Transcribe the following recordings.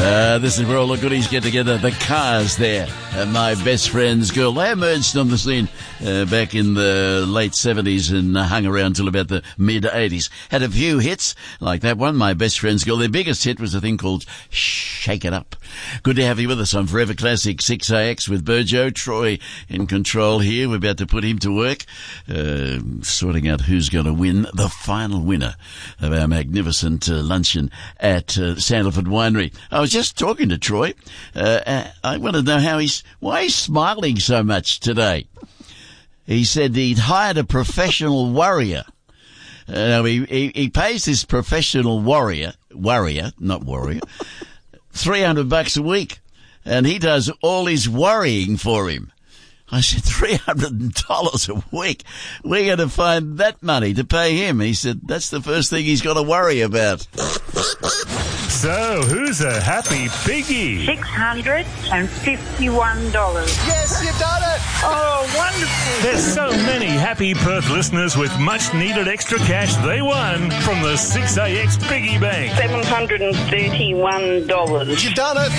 This is where all the goodies get together. The Cars there. My Best Friend's Girl. They emerged on the scene back in the late 70s and hung around till about the mid-80s. Had a few hits like that one, My Best Friend's Girl. Their biggest hit was a thing called Shake It Up. Good to have you with us on Forever Classic 6AX with Burjo. Troy in control here. We're about to put him to work, sorting out who's going to win, the final winner of our magnificent luncheon at Sandalford Winery. I was just talking to Troy. I want to know why he's smiling so much today. He said he'd hired a professional warrior. He pays this professional warrior, not warrior, $300 a week, and he does all his worrying for him. I said, $300 a week? We're going to find that money to pay him. He said, that's the first thing he's got to worry about. So, who's a happy piggy? $651. Yes, you've done it! Oh, wonderful. There's so many happy Perth listeners with much-needed extra cash they won from the 6AX Piggy Bank. $731. You've done it!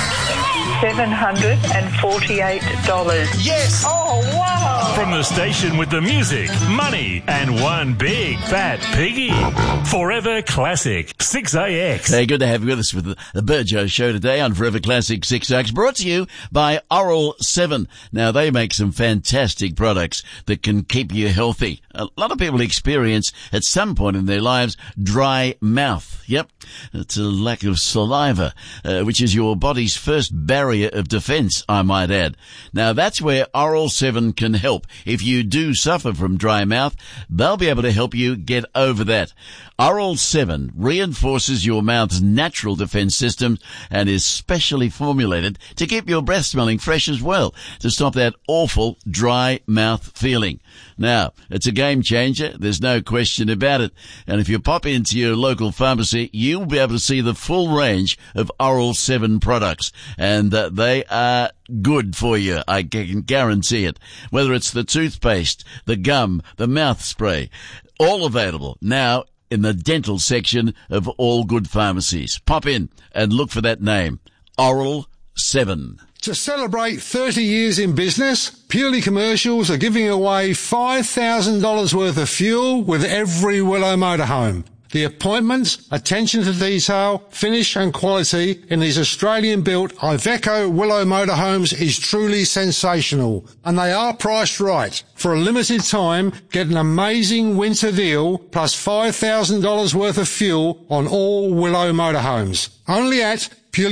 $748. Yes! Oh, wow. From the station with the music, money, and one big fat piggy. Forever Classic 6AX. Hey, good to have you with us with the Burjo Show today on Forever Classic 6AX, brought to you by Oral 7. Now, they make some fantastic products that can keep you healthy. A lot of people experience, at some point in their lives, dry mouth. Yep, it's a lack of saliva, which is your body's first barrier of defense, I might add. Now, that's where Oral 7 can help. If you do suffer from dry mouth, they'll be able to help you get over that. Oral 7 reinforces your mouth's natural defense system and is specially formulated to keep your breath smelling fresh as well, to stop that awful dry mouth feeling. Now, it's a game changer. There's no question about it. And if you pop into your local pharmacy, you'll be able to see the full range of Oral 7 products. And they are good for you. I can guarantee it. Whether it's the toothpaste, the gum, the mouth spray, all available now in the dental section of all good pharmacies. Pop in and look for that name, Oral 7. To celebrate 30 years in business, Purely Commercials are giving away $5,000 worth of fuel with every Willow motorhome. The appointments, attention to detail, finish and quality in these Australian-built Iveco Willow motorhomes is truly sensational. And they are priced right. For a limited time, get an amazing winter deal plus $5,000 worth of fuel on all Willow motorhomes. Only at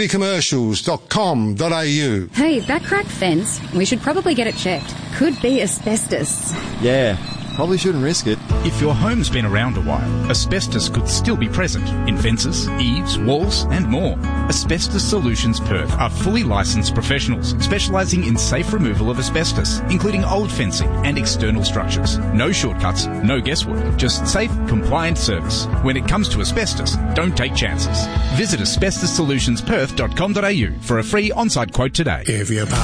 purelycommercials.com.au. Hey, that cracked fence, we should probably get it checked. Could be asbestos. Yeah, probably shouldn't risk it. If your home's been around a while, asbestos could still be present in fences, eaves, walls and more. Asbestos Solutions Perth are fully licensed professionals specialising in safe removal of asbestos, including old fencing and external structures. No shortcuts, no guesswork, just safe, compliant service. When it comes to asbestos, don't take chances. Visit asbestossolutionsperth.com.au for a free on-site quote today.